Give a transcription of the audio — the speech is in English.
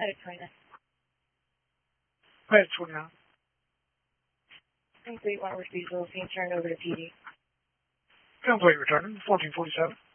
Item 29. Item 29. Complete Wentworth Diesel being turned over to PD. Complete returning 1447.